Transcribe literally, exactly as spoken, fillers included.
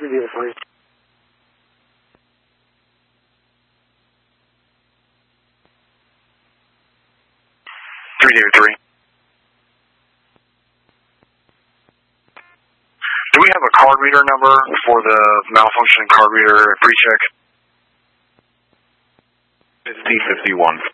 three zero three. three zero three. Do we have a card reader number for the malfunctioning card reader pre-check? fifty fifty-one.